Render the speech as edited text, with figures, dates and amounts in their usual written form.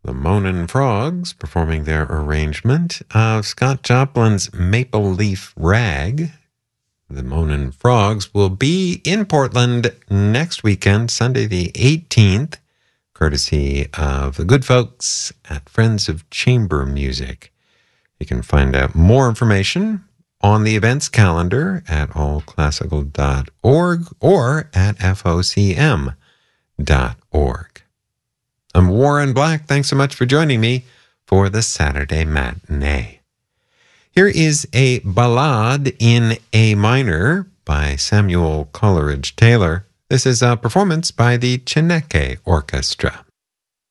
The Moanin' Frogs performing their arrangement of Scott Joplin's Maple Leaf Rag. The Moanin' Frogs will be in Portland next weekend, Sunday the 18th, courtesy of the good folks at Friends of Chamber Music. You can find out more information on the events calendar at allclassical.org or at focm.org. I'm Warren Black. Thanks so much for joining me for the Saturday Matinee. Here is a ballade in A minor by Samuel Coleridge Taylor. This is a performance by the Chineke Orchestra.